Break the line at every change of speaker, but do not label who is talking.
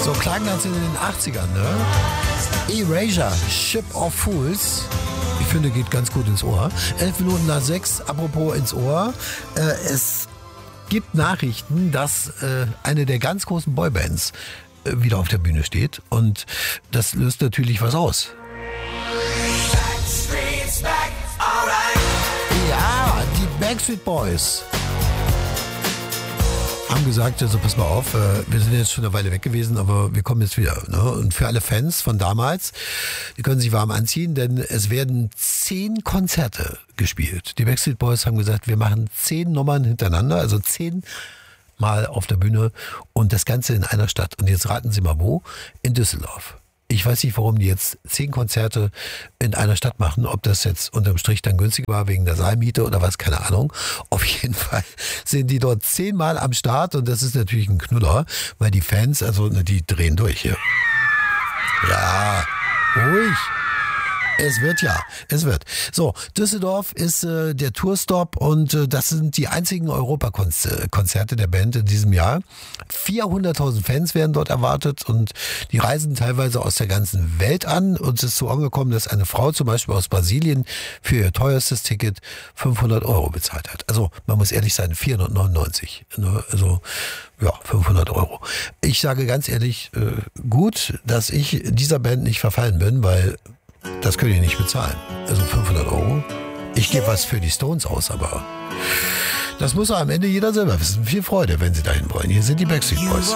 So klang das in den 80ern, ne? Erasure, Ship of Fools. Ich finde, geht ganz gut ins Ohr. 11 Minuten nach 6, apropos ins Ohr. Es gibt Nachrichten, dass eine der ganz großen Boybands wieder auf der Bühne steht. Und das löst natürlich was aus. Ja, die Backstreet Boys haben gesagt, also pass mal auf, wir sind jetzt schon eine Weile weg gewesen, aber wir kommen jetzt wieder. Ne? Und für alle Fans von damals, die können sich warm anziehen, denn es werden 10 Konzerte gespielt. Die Backstreet Boys haben gesagt, wir machen 10 Nummern hintereinander, also 10 Mal auf der Bühne und das Ganze in einer Stadt. Und jetzt raten Sie mal wo? In Düsseldorf. Ich weiß nicht, warum die jetzt 10 Konzerte in einer Stadt machen. Ob das jetzt unterm Strich dann günstig war wegen der Saalmiete oder was, keine Ahnung. Auf jeden Fall sind die dort 10 Mal am Start und das ist natürlich ein Knuller, weil die Fans, also die drehen durch hier. Ja, ruhig. Es wird. So, Düsseldorf ist der Tourstop und das sind die einzigen Europakonzerte der Band in diesem Jahr. 400.000 Fans werden dort erwartet und die reisen teilweise aus der ganzen Welt an. Uns ist so angekommen, dass eine Frau zum Beispiel aus Brasilien für ihr teuerstes Ticket 500 € bezahlt hat. Also man muss ehrlich sein, 499. Also ja, 500 €. Ich sage ganz ehrlich, gut, dass ich dieser Band nicht verfallen bin, weil das könnt ihr nicht bezahlen. Also 500 €. Ich gebe was für die Stones aus, aber das muss am Ende jeder selber wissen. Viel Freude, wenn Sie dahin wollen. Hier sind die Backstreet Boys.